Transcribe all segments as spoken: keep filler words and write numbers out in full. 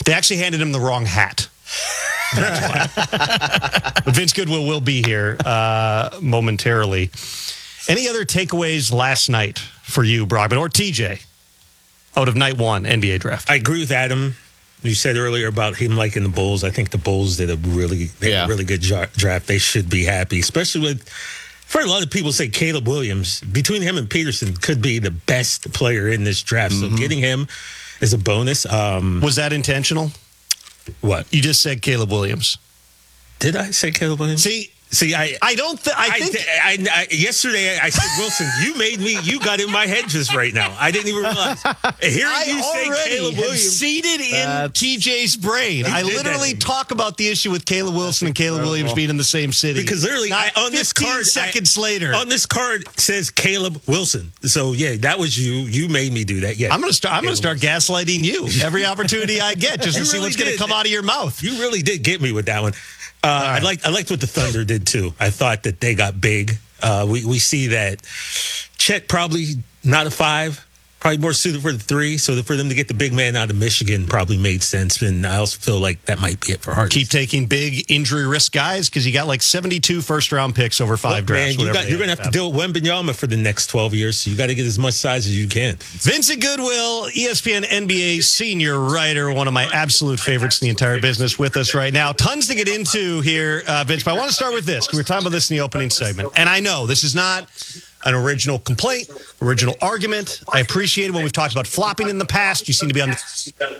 They actually handed him the wrong hat. But Vince Goodwill will be here uh, momentarily. Any other takeaways last night for you, Brockman, or T J, out of night one N B A draft? I agree with Adam. You said earlier about him liking the Bulls. I think the Bulls did a really, they yeah. had a really good draft. They should be happy, especially with, for a lot of people say Caleb Williams, between him and Peterson, could be the best player in this draft. Mm-hmm. So getting him is a bonus. Um, Was that intentional? What? You just said Caleb Williams. Did I say Caleb Williams? See, See, I I don't th- I think I, I, I, yesterday I said Wilson. You made me. You got in my head just right now. I didn't even realize. Hearing I you say Caleb Williams, seated in That's, T J's brain. I literally talk about the issue with Caleb Wilson and Caleb Williams being in the same city because literally I, on this card, seconds I, later, on this card says Caleb Wilson. So yeah, that was you. You made me do that. Yeah, I'm gonna start. I'm Caleb gonna start gaslighting you every opportunity I get just to see really what's did. gonna come out of your mouth. You really did get me with that one. Uh, right. I liked I liked what the Thunder did too. I thought that they got big. Uh, we we see that Chet probably not a five, probably more suited for the three. So for them to get the big man out of Michigan probably made sense. And I also feel like that might be it for Harden. Keep taking big injury risk guys because you got like seventy-two first round picks over five Look, drafts. Man, you got, you're going to have to deal with Wembanyama for the next twelve years. So you got to get as much size as you can. Vincent Goodwill, E S P N N B A senior writer, one of my absolute favorites in the entire business, with us right now. Tons to get into here, uh, Vince. But I want to start with this. We were talking about this in the opening segment. And I know this is not an original complaint, original argument. I appreciate it when we've talked about flopping in the past. You seem to be on the...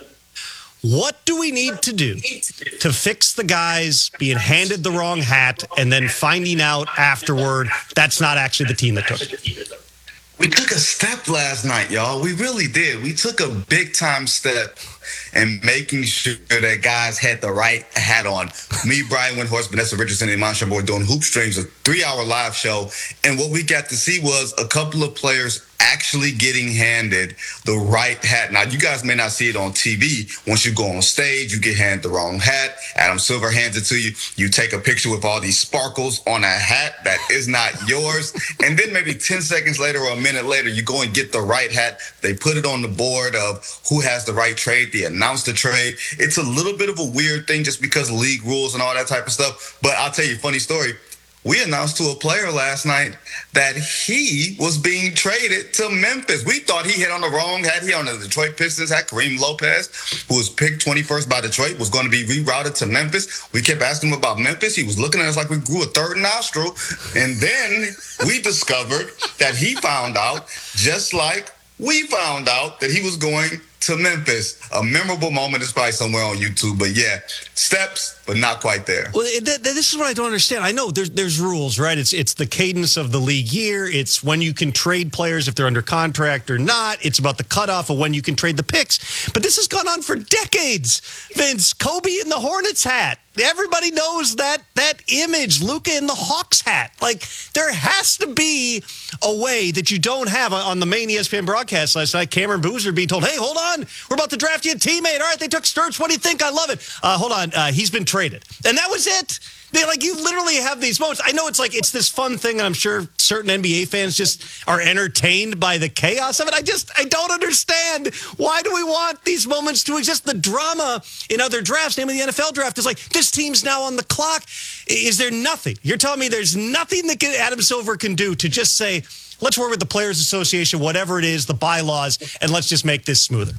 What do we need to do to fix the guys being handed the wrong hat and then finding out afterward that's not actually the team that took it? We took a step last night, y'all. We really did. We took a big-time step in making sure that guys had the right hat on. Me, Brian Windhorst, Vanessa Richardson, and Iman Shumpert doing Hoop Streams, a three-hour live show. And what we got to see was a couple of players actually getting handed the right hat. Now, you guys may not see it on T V. Once you go on stage, you get handed the wrong hat. Adam Silver hands it to you. You take a picture with all these sparkles on a hat that is not yours. And then maybe ten seconds later or a minute later, you go and get the right hat. They put it on the board of who has the right trade. They announce the trade. It's a little bit of a weird thing just because of league rules and all that type of stuff. But I'll tell you a funny story. We announced to a player last night that he was being traded to Memphis. We thought he hit on the wrong hat. He on the Detroit Pistons hat. Kareem Lopez, who was picked twenty-first by Detroit, was going to be rerouted to Memphis. We kept asking him about Memphis. He was looking at us like we grew a third nostril. And then we discovered that he found out, just like we found out, that he was going to Memphis. A memorable moment is probably somewhere on YouTube. But yeah, steps, but not quite there. Well, th- th- this is what I don't understand. I know there's there's rules, right? It's it's the cadence of the league year. It's when you can trade players if they're under contract or not. It's about the cutoff of when you can trade the picks. But this has gone on for decades. Vince, Kobe in the Hornets hat. Everybody knows that that image, Luka in the Hawks hat. Like, there has to be a way that you don't have on the main E S P N broadcast last night. Cameron Boozer being told, hey, hold on, we're about to draft you a teammate. All right, they took Sturts. What do you think? I love it. Uh, hold on, uh, he's been traded. And that was it. They like you literally have these moments. I know it's like it's this fun thing, and I'm sure certain N B A fans just are entertained by the chaos of it. I just I don't understand, why do we want these moments to exist? The drama in other drafts, namely the N F L draft, is like this team's now on the clock. Is there nothing? You're telling me there's nothing that Adam Silver can do to just say, let's work with the Players Association, whatever it is, the bylaws, and let's just make this smoother?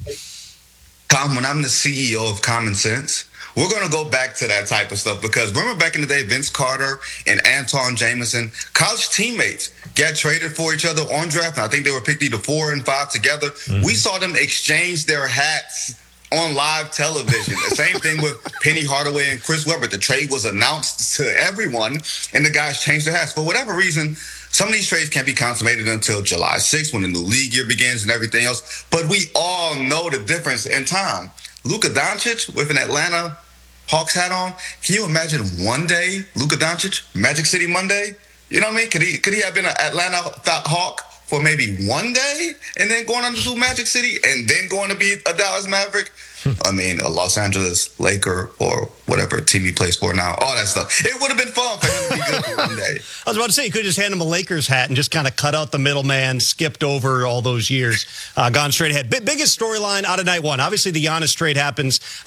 Tom, when I'm the C E O of Common Sense, we're going to go back to that type of stuff because remember back in the day, Vince Carter and Antawn Jamison, college teammates, got traded for each other on draft. And I think they were picked either four and five together. Mm-hmm. We saw them exchange their hats on live television. The same thing with Penny Hardaway and Chris Webber. The trade was announced to everyone, and the guys changed their hats. For whatever reason, some of these trades can't be consummated until July sixth when the new league year begins and everything else. But we all know the difference in time. Luka Doncic with an Atlanta Hawks hat on. Can you imagine one day, Luka Doncic, Magic City Monday? You know what I mean? Could he could he have been an Atlanta Hawk for maybe one day and then going on to Magic City and then going to be a Dallas Maverick? I mean, a Los Angeles Laker or whatever team he plays for now, all that stuff. It would have been fun for him to be good for one day. I was about to say, you could just hand him a Lakers hat and just kind of cut out the middleman, skipped over all those years, uh, gone straight ahead. B- biggest storyline out of night one. Obviously, the Giannis trade happens.